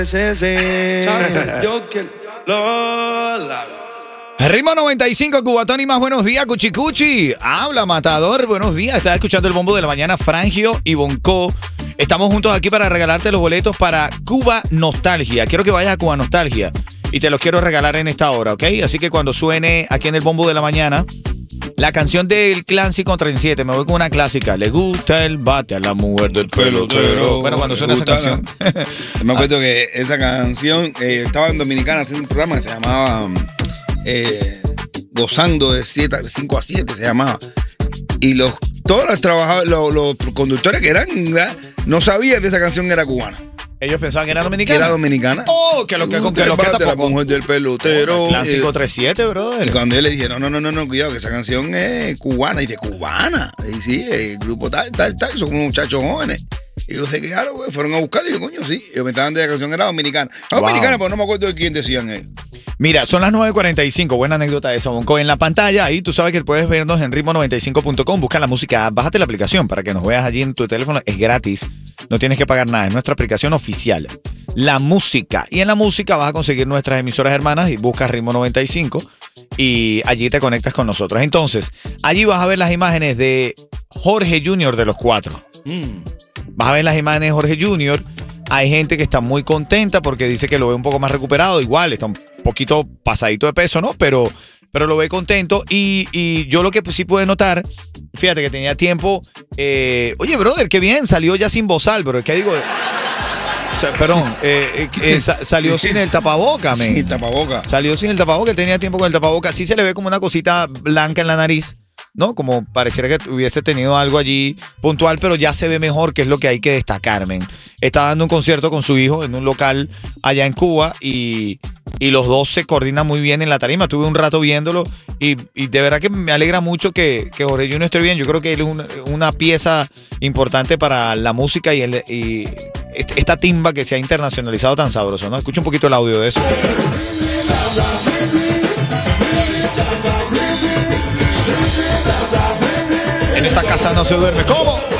Ritmo 95, Cubatón y más. Buenos días, Cuchicuchi. Habla, Matador. Buenos días. Estás escuchando el bombo de la mañana, Frangio y Bonco. Estamos juntos aquí para regalarte los boletos para Cuba Nostalgia. Quiero que vayas a Cuba Nostalgia y te los quiero regalar en esta hora, ¿ok? Así que cuando suene aquí en el bombo de la mañana la canción del Clásico 37, me voy con una clásica. Le gusta el bate a la mujer del pelotero. Bueno, cuando suena esa canción. Me acuerdo que esa canción estaba en Dominicana haciendo un programa que se llamaba Gozando de 5 a 7 se llamaba. Y todos los trabajadores, los conductores que eran, no sabían que esa canción era cubana. Ellos pensaban que era dominicana. Que era dominicana. Oh, que lo que la mujer del pelotero. Clásico 37, brother. Y cuando él le dije, no, cuidado, que esa canción es cubana. Y dice, ¿cubana? Y sí, el grupo tal, son unos muchachos jóvenes. Y yo sé que claro, pues, fueron a buscarla y yo, coño, sí. Y me estaban de la canción era dominicana. Dominicana, pero no me acuerdo de quién decían ellos. Mira, son las 9:45. Buena anécdota esa, Bonco. En la pantalla, ahí tú sabes que puedes vernos en ritmo95.com. Busca la música, bájate la aplicación para que nos veas allí en tu teléfono. Es gratis. No tienes que pagar nada. Es nuestra aplicación oficial. La música. Y en la música vas a conseguir nuestras emisoras hermanas y buscas Ritmo 95 y allí te conectas con nosotros. Entonces, allí vas a ver las imágenes de Jorge Junior de los Cuatro. Vas a ver las imágenes de Jorge Junior. Hay gente que está muy contenta porque dice que lo ve un poco más recuperado. Igual, está un poquito pasadito de peso, ¿no? Pero lo ve contento. Y yo lo que sí pude notar, fíjate que tenía tiempo. Oye, brother, qué bien, salió ya sin bozal, pero ¿qué digo? Salió sin el tapaboca, men. Sin tapaboca. Salió sin el tapaboca, él tenía tiempo con el tapaboca. Sí se le ve como una cosita blanca en la nariz, ¿no? Como pareciera que hubiese tenido algo allí puntual, pero ya se ve mejor, que es lo que hay que destacar, men. Está dando un concierto con su hijo en un local allá en Cuba y los dos se coordinan muy bien en la tarima. Tuve un rato viéndolo y de verdad que me alegra mucho que Jorge Junior esté bien. Yo creo que él es una pieza importante para la música y esta timba que se ha internacionalizado tan sabroso, ¿no? Escucha un poquito el audio de eso. En esta casa no se duerme. ¿Cómo?